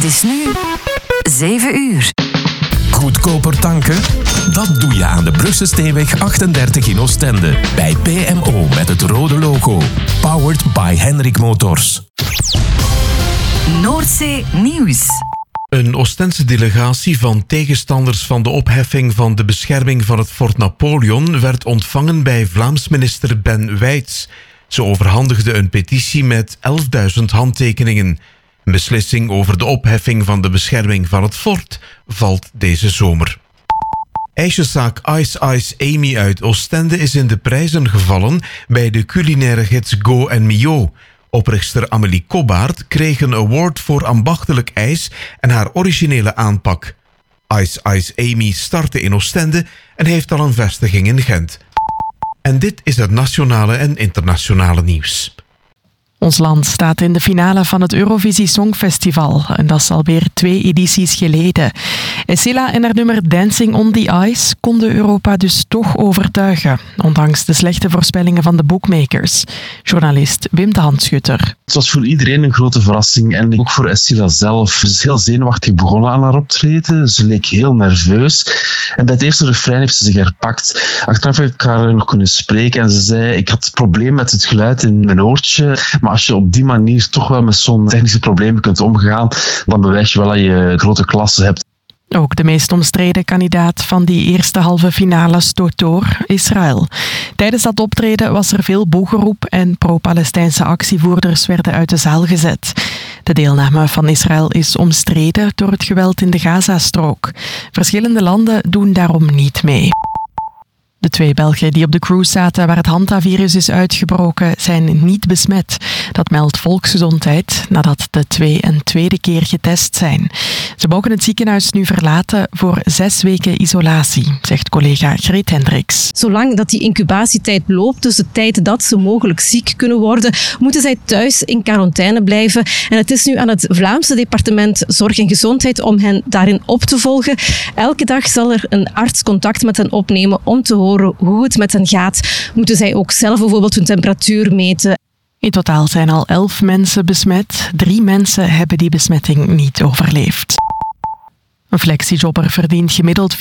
is nu 7 uur. Goedkoper tanken? Dat doe je aan de Brugse Steenweg 38 in Oostende. Bij PMO met het rode logo. Powered by Henrik Motors. Noordzee Nieuws. Een Oostense delegatie van tegenstanders van de opheffing van de bescherming van het Fort Napoleon werd ontvangen bij Vlaams minister Ben Wijts. Ze overhandigde een petitie met 11.000 handtekeningen. Een beslissing over de opheffing van de bescherming van het fort valt deze zomer. Ijsjeszaak Ice Ice Amy uit Oostende is in de prijzen gevallen bij de culinaire gids Go & Mio. Oprichter Amélie Kobbaert kreeg een award voor ambachtelijk ijs en haar originele aanpak. Ice Ice Amy startte in Oostende en heeft al een vestiging in Gent. En dit is het nationale en internationale nieuws. Ons land staat in de finale van het Eurovisie Songfestival. En dat is alweer 2 edities geleden. Silla en haar nummer Dancing on the Ice konden Europa dus toch overtuigen. Ondanks de slechte voorspellingen van de bookmakers. Journalist Wim de Handschutter. Het was voor iedereen een grote verrassing. En ook voor Silla zelf. Ze is heel zenuwachtig begonnen aan haar optreden. Ze leek heel nerveus. En bij het eerste refrein heeft ze zich herpakt. Achteraf heb ik haar nog kunnen spreken. En ze zei, ik had het probleem met het geluid in mijn oortje. Maar als je op die manier toch wel met zo'n technische problemen kunt omgaan, dan bewijs je wel dat je grote klasse hebt. Ook de meest omstreden kandidaat van die eerste halve finale stoot door, Israël. Tijdens dat optreden was er veel boegeroep en pro-Palestijnse actievoerders werden uit de zaal gezet. De deelname van Israël is omstreden door het geweld in de Gazastrook. Verschillende landen doen daarom niet mee. De 2 Belgen die op de cruise zaten waar het hantavirus is uitgebroken zijn niet besmet. Dat meldt Volksgezondheid nadat de 2 een tweede keer getest zijn. Ze mogen het ziekenhuis nu verlaten voor 6 weken isolatie, zegt collega Greet Hendricks. Zolang dat die incubatietijd loopt, dus de tijd dat ze mogelijk ziek kunnen worden, moeten zij thuis in quarantaine blijven. En het is nu aan het Vlaamse departement Zorg en Gezondheid om hen daarin op te volgen. Elke dag zal er een arts contact met hen opnemen om te horen hoe het met hen gaat. Moeten zij ook zelf bijvoorbeeld hun temperatuur meten. In totaal zijn al 11 mensen besmet. 3 mensen hebben die besmetting niet overleefd. Een flexijobber verdient gemiddeld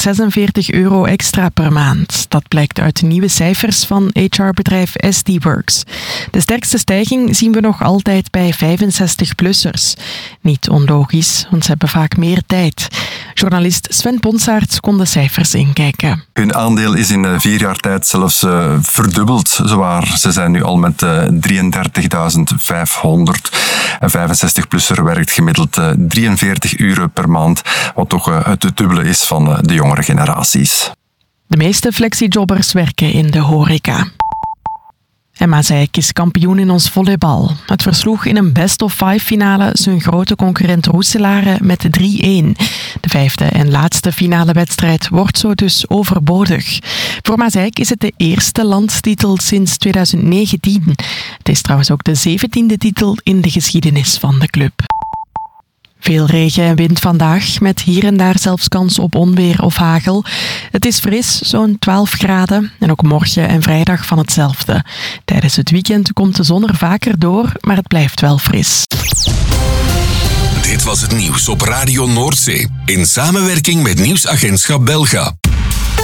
€446 extra per maand. Dat blijkt uit nieuwe cijfers van HR-bedrijf SD-Works. De sterkste stijging zien we nog altijd bij 65-plussers. Niet onlogisch, want ze hebben vaak meer tijd. Journalist Sven Ponsaerts kon de cijfers inkijken. Hun aandeel is in 4 jaar tijd zelfs verdubbeld. Ze zijn nu al met 33.500. Een 65-plusser werkt gemiddeld 43 uur per maand, wat toch het dubbele is van de jongere generaties. De meeste flexijobbers werken in de horeca. En Maaseik is kampioen in ons volleybal. Het versloeg in een best-of-5 finale zijn grote concurrent Roeselare met 3-1. De 5e en laatste finale wedstrijd wordt zo dus overbodig. Voor Maaseik is het de eerste landstitel sinds 2019. Het is trouwens ook de 17e titel in de geschiedenis van de club. Veel regen en wind vandaag, met hier en daar zelfs kans op onweer of hagel. Het is fris, zo'n 12 graden. En ook morgen en vrijdag van hetzelfde. Tijdens het weekend komt de zon er vaker door, maar het blijft wel fris. Dit was het nieuws op Radio Noordzee. In samenwerking met Nieuwsagentschap Belga.